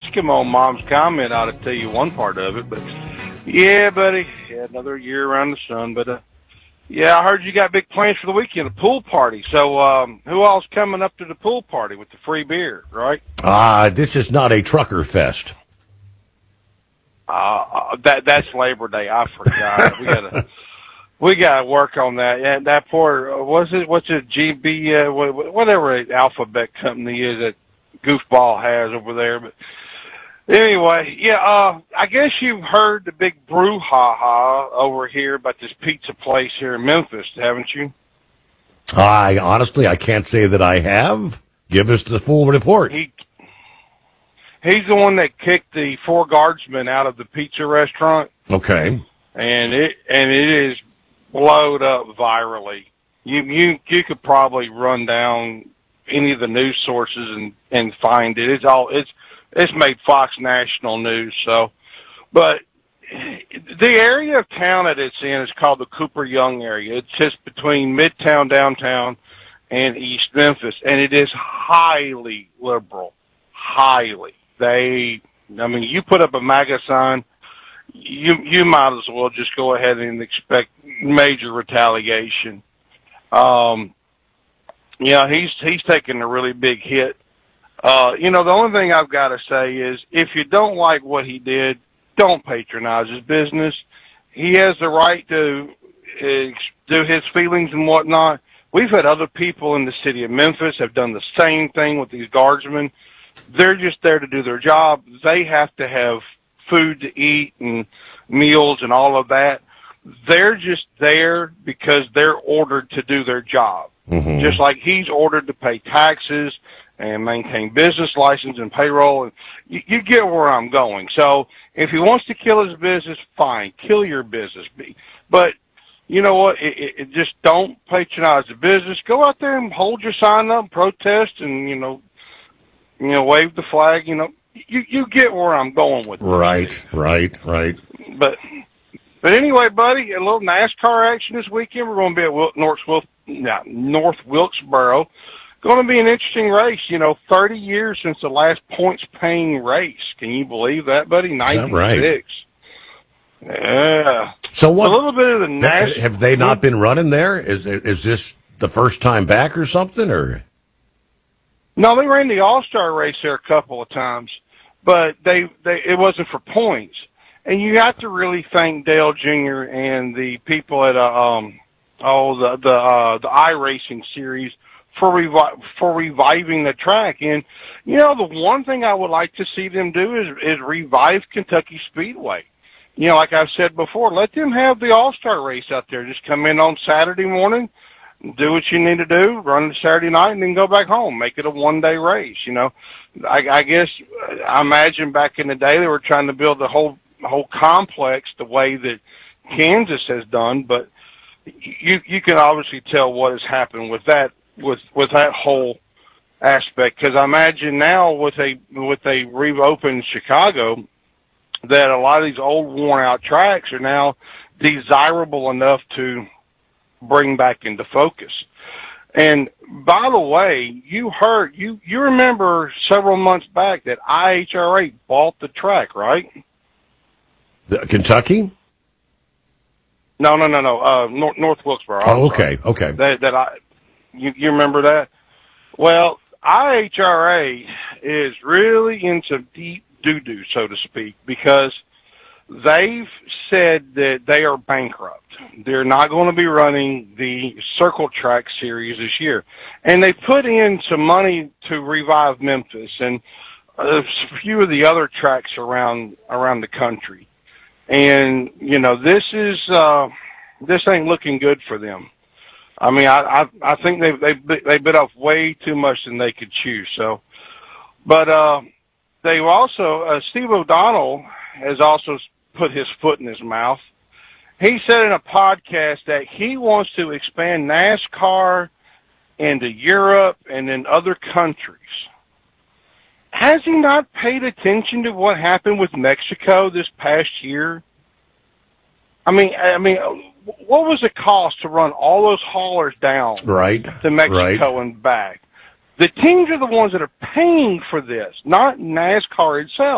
Eskimo mom's comment, I ought to tell you one part of it. But yeah, buddy, yeah, another year around the sun. But yeah, I heard you got big plans for the weekend, a pool party. So who all's coming up to the pool party with the free beer, right? This is not a trucker fest. That's Labor Day. I forgot. We gotta work on that. Yeah, that poor what's it GB whatever alphabet company is that goofball has over there. But anyway, yeah, I guess you've heard the big brouhaha over here about this pizza place here in Memphis, haven't you? Honestly, I can't say that I have. Give us the full report. He's the one that kicked the 4 guardsmen out of the pizza restaurant. Okay. And it is blowed up virally. You could probably run down any of the news sources and find it. It's made Fox National News. So, but the area of town that it's in is called the Cooper Young area. It sits between Midtown, downtown, and East Memphis, and it is highly liberal. Highly. You put up a MAGA sign, you might as well just go ahead and expect major retaliation. He's taking a really big hit. The only thing I've got to say is if you don't like what he did, don't patronize his business. He has the right to do his feelings and whatnot. We've had other people in the city of Memphis have done the same thing with these guardsmen. They're just there to do their job. They have to have food to eat and meals and all of that. They're just there because they're ordered to do their job. Mm-hmm. Just like he's ordered to pay taxes and maintain business license and payroll. And you get where I'm going. So if he wants to kill his business, fine, kill your business. But you know what? It just don't patronize the business. Go out there and hold your sign up, protest, and wave the flag. You get where I'm going with this. Right. But anyway, buddy, a little NASCAR action this weekend. We're going to be at North Wilkesboro. Going to be an interesting race. 30 years since the last points-paying race. Can you believe that, buddy? 96. Right? Yeah. So what? A little bit of the NASCAR. Have they not been running there? Is this the first time back or something? Or no, they ran the All-Star race there a couple of times, but it wasn't for points. And you have to really thank Dale Jr. and the people at the iRacing series for reviving the track. And the one thing I would like to see them do is revive Kentucky Speedway. Like I've said before, let them have the All-Star race out there. Just come in on Saturday morning, do what you need to do, run it Saturday night, and then go back home. Make it a one-day race. I guess I imagine back in the day they were trying to build the whole complex the way that Kansas has done, but you can obviously tell what has happened with that whole aspect. Because I imagine now with a reopened Chicago, that a lot of these old worn out tracks are now desirable enough to bring back into focus. And by the way, you remember several months back that IHRA bought the track, right? Kentucky? No. North Wilkesboro. Oh, okay. You remember that? Well, IHRA is really into deep doo-doo, so to speak, because they've said that they are bankrupt. They're not going to be running the Circle Track series this year. And they put in some money to revive Memphis and a few of the other tracks around the country. And, this ain't looking good for them. I mean, I think they bit off way too much than they could chew. So, but they've also Steve O'Donnell has also put his foot in his mouth. He said in a podcast that he wants to expand NASCAR into Europe and in other countries. Has he not paid attention to what happened with Mexico this past year? I mean, what was the cost to run all those haulers down to Mexico and back? The teams are the ones that are paying for this, not NASCAR itself.